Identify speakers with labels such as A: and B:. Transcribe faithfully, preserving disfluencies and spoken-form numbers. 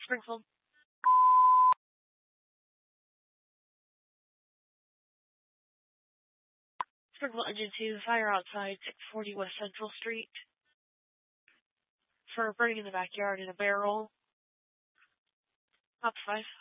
A: Springfield. Springfield Engine two, fire outside six forty West Central Street. For burning in the backyard in a barrel. Op five.